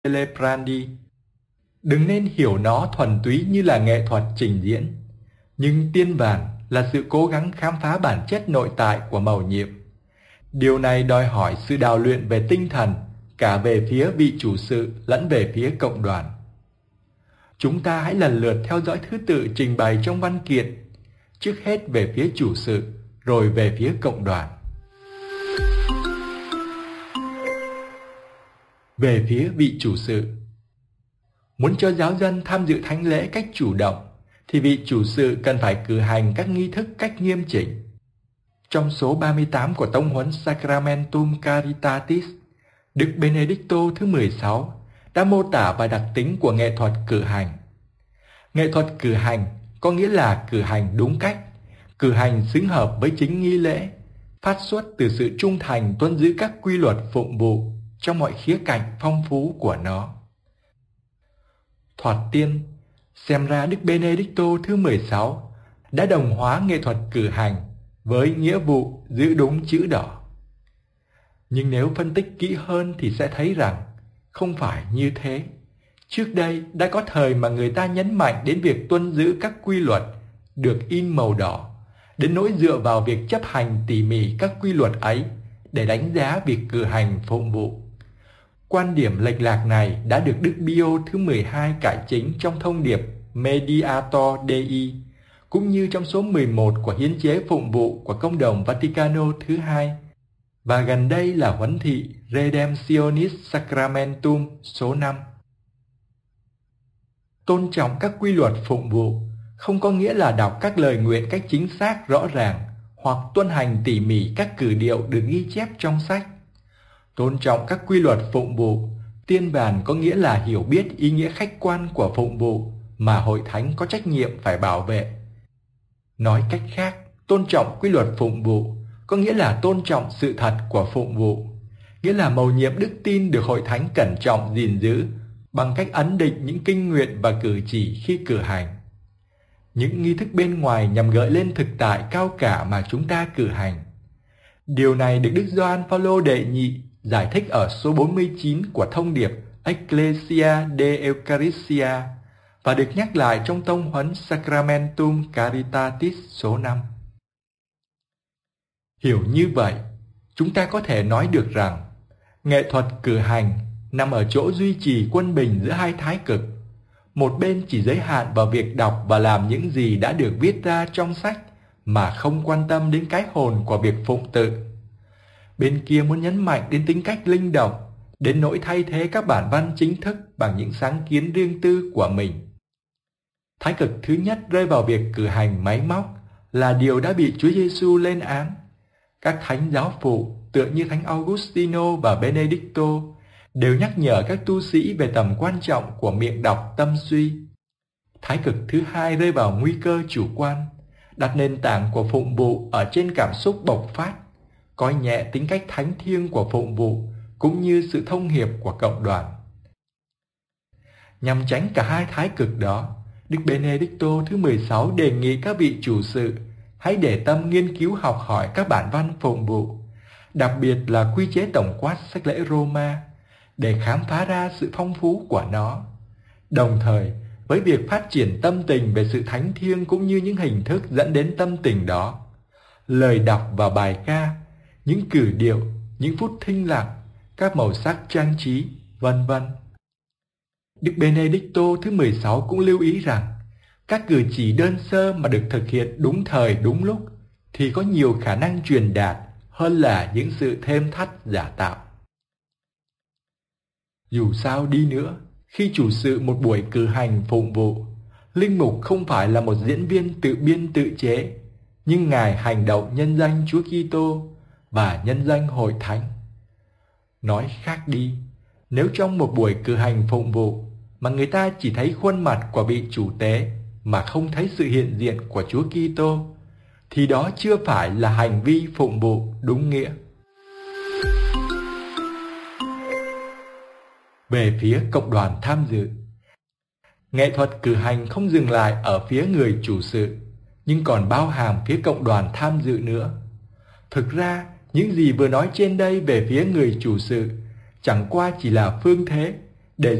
Gellibrandi. Đừng nên hiểu nó thuần túy như là nghệ thuật trình diễn, nhưng tiên bản là sự cố gắng khám phá bản chất nội tại của mầu nhiệm. Điều này đòi hỏi sự đào luyện về tinh thần, cả về phía vị chủ sự lẫn về phía cộng đoàn. Chúng ta hãy lần lượt theo dõi thứ tự trình bày trong văn kiện, trước hết về phía chủ sự, rồi về phía cộng đoàn. Về phía vị chủ sự, muốn cho giáo dân tham dự thánh lễ cách chủ động, thì vị chủ sự cần phải cử hành các nghi thức cách nghiêm chỉnh. Trong số 38 của tông huấn Sacramentum Caritatis, Đức Benedicto thứ 16 đã mô tả vài đặc tính của nghệ thuật cử hành. Nghệ thuật cử hành có nghĩa là cử hành đúng cách, cử hành xứng hợp với chính nghi lễ, phát xuất từ sự trung thành tuân giữ các quy luật phụng vụ trong mọi khía cạnh phong phú của nó. Thoạt tiên, xem ra Đức Benedicto thứ 16 đã đồng hóa nghệ thuật cử hành với nghĩa vụ giữ đúng chữ đỏ. Nhưng nếu phân tích kỹ hơn thì sẽ thấy rằng không phải như thế. Trước đây đã có thời mà người ta nhấn mạnh đến việc tuân giữ các quy luật được in màu đỏ, đến nỗi dựa vào việc chấp hành tỉ mỉ các quy luật ấy để đánh giá việc cử hành phụng vụ. Quan điểm lệch lạc này đã được Đức Pio thứ 12 cải chính trong thông điệp Mediator Dei, cũng như trong số 11 của hiến chế phụng vụ của Công đồng Vaticano thứ 2, và gần đây là huấn thị Redemptionis Sacramentum số 5. Tôn trọng các quy luật phụng vụ không có nghĩa là đọc các lời nguyện cách chính xác rõ ràng hoặc tuân hành tỉ mỉ các cử điệu được ghi chép trong sách. Tôn trọng các quy luật phụng vụ, tiên bản có nghĩa là hiểu biết ý nghĩa khách quan của phụng vụ mà hội thánh có trách nhiệm phải bảo vệ. Nói cách khác, tôn trọng quy luật phụng vụ có nghĩa là tôn trọng sự thật của phụng vụ, nghĩa là mầu nhiệm đức tin được hội thánh cẩn trọng gìn giữ bằng cách ấn định những kinh nguyện và cử chỉ khi cử hành. Những nghi thức bên ngoài nhằm gợi lên thực tại cao cả mà chúng ta cử hành. Điều này được Đức Gioan Phaolô đệ nhị giải thích ở số 49 của thông điệp Ecclesia de Eucharistia và được nhắc lại trong tông huấn Sacramentum Caritatis số 5. Hiểu như vậy, chúng ta có thể nói được rằng nghệ thuật cử hành nằm ở chỗ duy trì quân bình giữa hai thái cực. Một bên chỉ giới hạn vào việc đọc và làm những gì đã được viết ra trong sách mà không quan tâm đến cái hồn của việc phụng tự. Bên kia muốn nhấn mạnh đến tính cách linh động, đến nỗi thay thế các bản văn chính thức bằng những sáng kiến riêng tư của mình. Thái cực thứ nhất rơi vào việc cử hành máy móc là điều đã bị Chúa Giêsu lên án. Các thánh giáo phụ tựa như Thánh Augustino và Benedicto đều nhắc nhở các tu sĩ về tầm quan trọng của miệng đọc tâm suy. Thái cực thứ hai rơi vào nguy cơ chủ quan, đặt nền tảng của phụng vụ ở trên cảm xúc bộc phát, coi nhẹ tính cách thánh thiêng của phụng vụ cũng như sự thông hiệp của cộng đoàn. Nhằm tránh cả hai thái cực đó, Đức Benedicto thứ 16 đề nghị các vị chủ sự hãy để tâm nghiên cứu học hỏi các bản văn phụng vụ, đặc biệt là quy chế tổng quát sách lễ Roma, để khám phá ra sự phong phú của nó. Đồng thời, với việc phát triển tâm tình về sự thánh thiêng cũng như những hình thức dẫn đến tâm tình đó, lời đọc và bài ca, những cử điệu, những phút thinh lặng, các màu sắc trang trí, vân vân. Đức Benedicto thứ 16 cũng lưu ý rằng các cử chỉ đơn sơ mà được thực hiện đúng thời đúng lúc thì có nhiều khả năng truyền đạt hơn là những sự thêm thắt giả tạo. Dù sao đi nữa, khi chủ sự một buổi cử hành phụng vụ, linh mục không phải là một diễn viên tự biên tự chế, nhưng Ngài hành động nhân danh Chúa Kitô và nhân danh hội thánh. Nói khác đi, nếu trong một buổi cử hành phụng vụ mà người ta chỉ thấy khuôn mặt của vị chủ tế mà không thấy sự hiện diện của Chúa Kitô, thì đó chưa phải là hành vi phụng vụ đúng nghĩa. Về phía cộng đoàn tham dự, nghệ thuật cử hành không dừng lại ở phía người chủ sự, nhưng còn bao hàm phía cộng đoàn tham dự nữa. Thực ra, những gì vừa nói trên đây về phía người chủ sự chẳng qua chỉ là phương thế